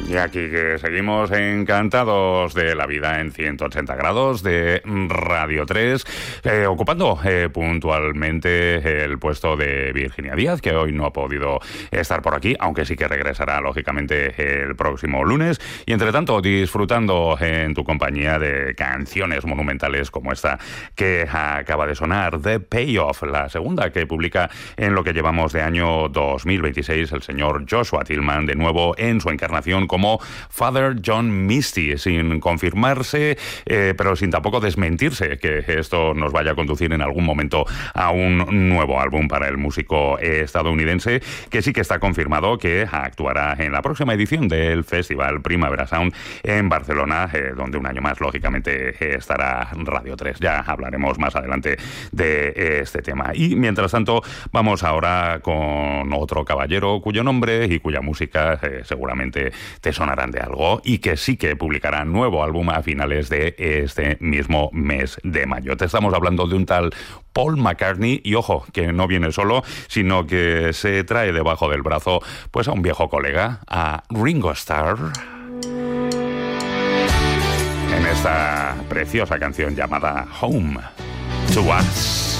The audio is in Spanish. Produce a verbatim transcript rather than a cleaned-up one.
Y aquí que seguimos encantados de la vida en ciento ochenta grados de Radio tres, eh, ocupando eh, puntualmente el puesto de Virginia Díaz, que hoy no ha podido estar por aquí, aunque sí que regresará lógicamente el próximo lunes. Y entre tanto, disfrutando en tu compañía de canciones monumentales como esta que acaba de sonar, The Payoff, la segunda que publica en lo que llevamos de año dos mil veintiséis el señor Joshua Tillman, de nuevo en su encarnación como Father John Misty, sin confirmarse, eh, pero sin tampoco desmentirse que esto nos vaya a conducir en algún momento a un nuevo álbum para el músico estadounidense, que sí que está confirmado que actuará en la próxima edición del Festival Primavera Sound en Barcelona, eh, donde un año más, lógicamente, estará Radio tres. Ya hablaremos más adelante de este tema. Y, mientras tanto, vamos ahora con otro caballero cuyo nombre y cuya música eh, seguramente te sonarán de algo, y que sí que publicará nuevo álbum a finales de este mismo mes de mayo. Te estamos hablando de un tal Paul McCartney, y ojo, que no viene solo, sino que se trae debajo del brazo pues a un viejo colega, a Ringo Starr, en esta preciosa canción llamada Home to Us.